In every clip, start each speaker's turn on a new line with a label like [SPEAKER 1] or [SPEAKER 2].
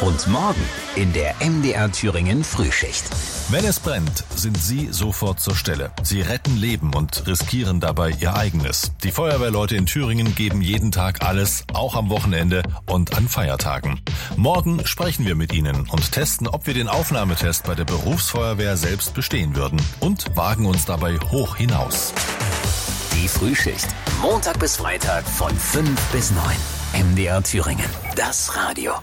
[SPEAKER 1] Und morgen in der MDR Thüringen Frühschicht.
[SPEAKER 2] Wenn es brennt, sind Sie sofort zur Stelle. Sie retten Leben und riskieren dabei Ihr eigenes. Die Feuerwehrleute in Thüringen geben jeden Tag alles, auch am Wochenende und an Feiertagen. Morgen sprechen wir mit Ihnen und testen, ob wir den Aufnahmetest bei der Berufsfeuerwehr selbst bestehen würden und wagen uns dabei hoch hinaus.
[SPEAKER 1] Die Frühschicht. Montag bis Freitag von 5 bis 9. MDR Thüringen. Das Radio.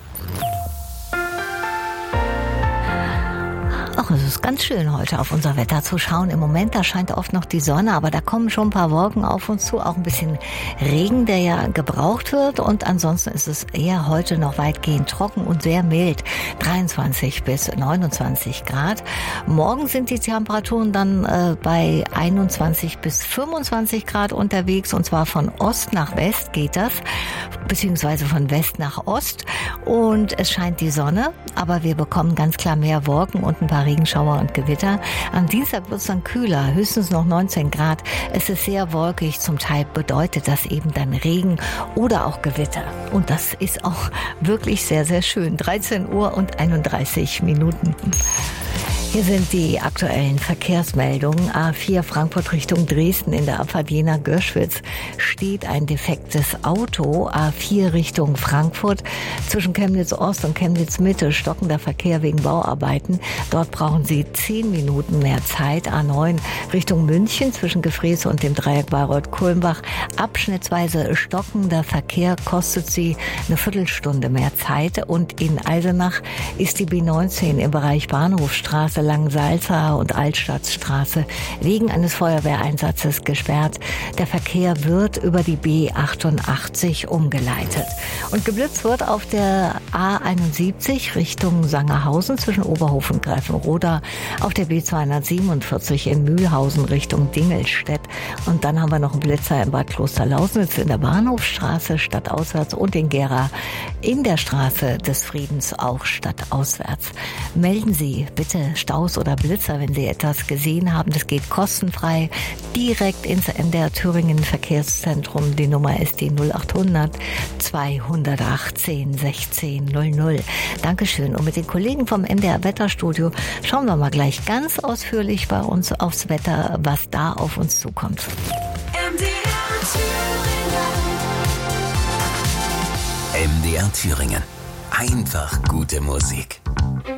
[SPEAKER 3] Ach, es ist ganz schön, heute auf unser Wetter zu schauen. Im Moment, da scheint oft noch die Sonne, aber da kommen schon ein paar Wolken auf uns zu. Auch ein bisschen Regen, der ja gebraucht wird. Und ansonsten ist es eher heute noch weitgehend trocken und sehr mild. 23 bis 29 Grad. Morgen sind die Temperaturen dann bei 21 bis 25 Grad unterwegs. Und zwar von Ost nach West geht das, beziehungsweise von West nach Ost. Und es scheint die Sonne, aber wir bekommen ganz klar mehr Wolken und ein paar Regenschauer und Gewitter. Am Dienstag wird es dann kühler, höchstens noch 19 Grad. Es ist sehr wolkig, zum Teil bedeutet das eben dann Regen oder auch Gewitter. Und das ist auch wirklich sehr, sehr schön. 13 Uhr und 31 Minuten. Hier sind die aktuellen Verkehrsmeldungen. A4 Frankfurt Richtung Dresden in der Abfahrt Jena-Görschwitz steht ein defektes Auto. A4 Richtung Frankfurt zwischen Chemnitz Ost und Chemnitz Mitte stockender Verkehr wegen Bauarbeiten. Dort brauchen Sie 10 Minuten mehr Zeit. A9 Richtung München zwischen Gefreße und dem Dreieck Bayreuth-Kulmbach. Abschnittsweise stockender Verkehr kostet Sie eine Viertelstunde mehr Zeit. Und in Eisenach ist die B19 im Bereich Bahnhofstraße, Langensalza und Altstadtstraße wegen eines Feuerwehreinsatzes gesperrt. Der Verkehr wird über die B88 umgeleitet. Und geblitzt wird auf der A71 Richtung Sangerhausen zwischen Oberhof und Greifenroda, auf der B247 in Mühlhausen Richtung Dingelstedt. Und dann haben wir noch einen Blitzer in Bad Klosterlausnitz in der Bahnhofstraße stadtauswärts und in Gera in der Straße des Friedens auch stadtauswärts. Melden Sie bitte Staus oder Blitzer, wenn Sie etwas gesehen haben. Das geht kostenfrei direkt ins MDR Thüringen Verkehrszentrum. Die Nummer ist die 0800 218 16 00. Dankeschön. Und mit den Kollegen vom MDR Wetterstudio schauen wir mal gleich ganz ausführlich bei uns aufs Wetter, was da auf uns zukommt.
[SPEAKER 1] MDR Thüringen. Einfach gute Musik.